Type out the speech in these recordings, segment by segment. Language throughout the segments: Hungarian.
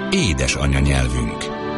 Édes anyanyelvünk.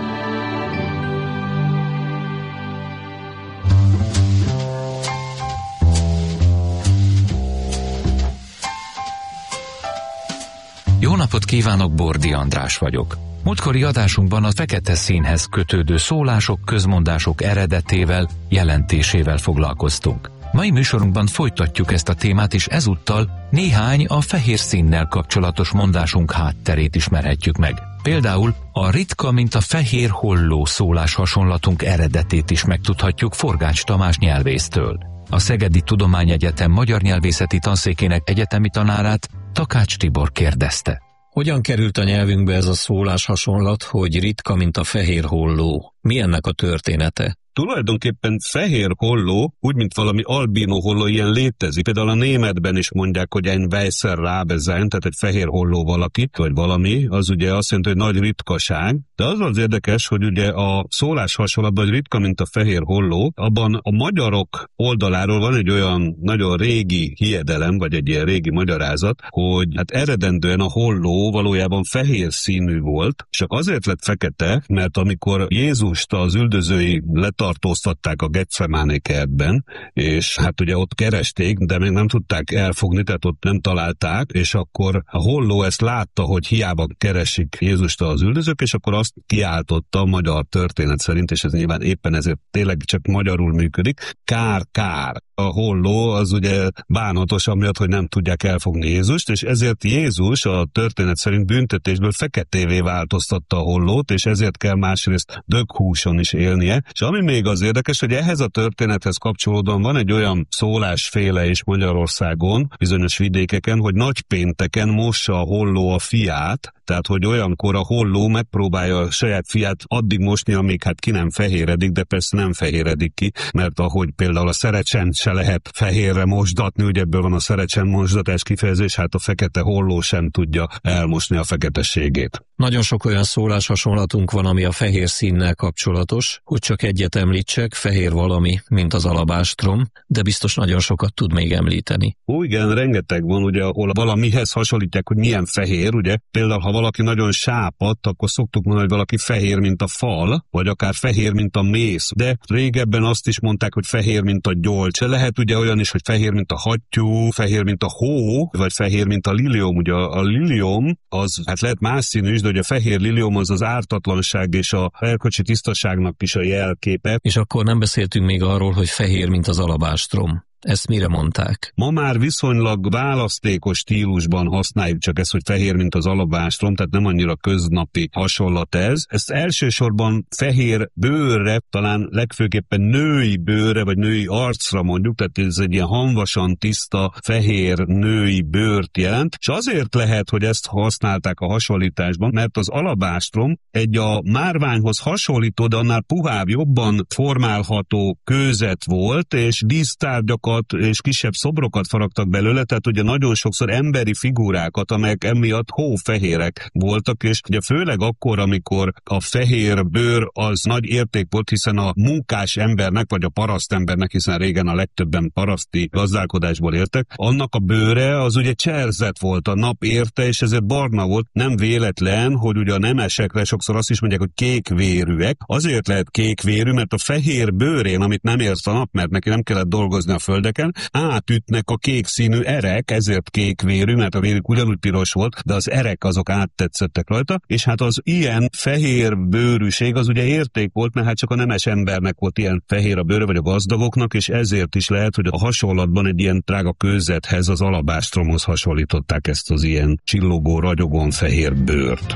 Jó napot kívánok, Bordi András vagyok. Múltkori adásunkban a fekete színhez kötődő szólások, közmondások eredetével, jelentésével foglalkoztunk. Mai műsorunkban folytatjuk ezt a témát, és ezúttal néhány a fehér színnel kapcsolatos mondásunk hátterét ismerhetjük meg. Például a ritka, mint a fehér holló szólás hasonlatunk eredetét is megtudhatjuk Forgács Tamás nyelvésztől. A Szegedi Tudományegyetem magyar nyelvészeti tanszékének egyetemi tanárát Takács Tibor kérdezte. Hogyan került a nyelvünkbe ez a szólás hasonlat, hogy ritka, mint a fehér holló? Mi ennek a története? Tulajdonképpen fehér holló, úgy, mint valami albino holló, ilyen létezik. Például a németben is mondják, hogy ein weißer Rabe sein, tehát egy fehér holló valaki, vagy valami, az ugye azt jelenti, hogy nagy ritkaság. De az az érdekes, hogy ugye a szólás hasonlatban, hogy ritka, mint a fehér holló, abban a magyarok oldaláról van egy olyan nagyon régi hiedelem, vagy egy ilyen régi magyarázat, hogy hát eredendően a holló valójában fehér színű volt, csak azért lett fekete, mert amikor Jézust az üldözői tartóztatták a Getsemáné kertben, és hát ugye ott keresték, de még nem tudták elfogni, tehát ott nem találták, és akkor a holló ezt látta, hogy hiába keresik Jézust az üldözők, és akkor azt kiáltotta a magyar történet szerint, és ez nyilván éppen ezért tényleg csak magyarul működik, kár, kár. A holló az ugye bánatos amiatt, hogy nem tudják elfogni Jézust, és ezért Jézus a történet szerint büntetésből feketévé változtatta a hollót, és ezért kell másrészt döghúson is élnie. És ami még az érdekes, hogy ehhez a történethez kapcsolódóan van egy olyan szólásféle is Magyarországon, bizonyos vidékeken, hogy nagypénteken mossa a holló a fiát, tehát hogy olyankor a holló megpróbálja a saját fiát addig mosni, amíg hát ki nem fehéredik, de persze nem fehéredik ki, mert ahogy például a szerecsen se lehet fehérre mosdatni, ugye ebből van a szerecsen mosdatás kifejezés, hát a fekete holló sem tudja elmosni a feketességét. Nagyon sok olyan szólás hasonlatunk van, ami a fehér színnel kapcsolatos, hogy csak egyet említsek, fehér valami, mint az alabástrom, de biztos nagyon sokat tud még említeni. Ó, igen, rengeteg van, ugye, ahol valamihez hasonlítják, hogy milyen fehér, ugye, például ha valaki nagyon sápadt, akkor szoktuk mondani, hogy valaki fehér, mint a fal, vagy akár fehér, mint a mész, de régebben azt is mondták, hogy fehér, mint a gyolcse. Lehet ugye olyan is, hogy fehér, mint a hattyú, fehér, mint a hó, vagy fehér, mint a liliom. Ugye a liliom az, hát lehet más színű is, de ugye a fehér liliom az ártatlanság és a erkölcsi tisztaságnak is a jelképe. És akkor nem beszéltünk még arról, hogy fehér, mint az alabástrom. Ezt mire mondták? Ma már viszonylag választékos stílusban használjuk csak ezt, hogy fehér, mint az alabástrom, tehát nem annyira köznapi hasonlat ez. Ezt elsősorban fehér bőrre, talán legfőképpen női bőrre, vagy női arcra mondjuk, tehát ez egy ilyen hamvasan tiszta, fehér női bőrt jelent, és azért lehet, hogy ezt használták a hasonlításban, mert az alabástrom egy a márványhoz hasonlító, de annál puhább, jobban formálható kőzet volt, és dísztárgyakat és kisebb szobrokat faragtak belőle, tehát ugye nagyon sokszor emberi figurákat, amelyek emiatt hófehérek voltak, és ugye főleg akkor, amikor a fehér bőr az nagy érték volt, hiszen a munkás embernek, vagy a parasztembernek, hiszen régen a legtöbben paraszti gazdálkodásból éltek, annak a bőre az ugye cserzett volt, a nap érte, és ezért barna volt. Nem véletlen, hogy ugye a nemesekre sokszor azt is mondják, hogy kékvérűek. Azért lehet kékvérű, mert a fehér bőrén, amit nem ért a nap, mert neki nem kellett dolgozni a földeken, átütnek a kék színű erek, ezért kékvérű, mert a vérük ugyanúgy piros volt, de az erek azok áttetszettek rajta, és hát az ilyen fehér bőrűség az ugye érték volt, mert hát csak a nemes embernek volt ilyen fehér a bőre, vagy a gazdagoknak, és ezért is lehet, hogy a hasonlatban egy ilyen drága kőzethez, az alabástromhoz hasonlították ezt az ilyen csillogó, ragyogón fehér bőrt.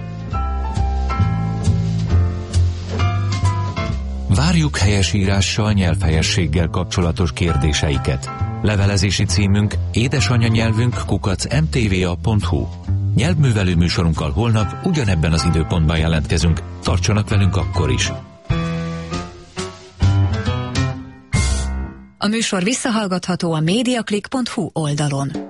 Várjuk helyesírással, nyelvhelyességgel kapcsolatos kérdéseiket. Levelezési címünk édesanyanyelvünk@mtva.hu. Nyelvművelő műsorunkkal holnap ugyanebben az időpontban jelentkezünk. Tartsanak velünk akkor is! A műsor visszahallgatható a mediaclick.hu oldalon.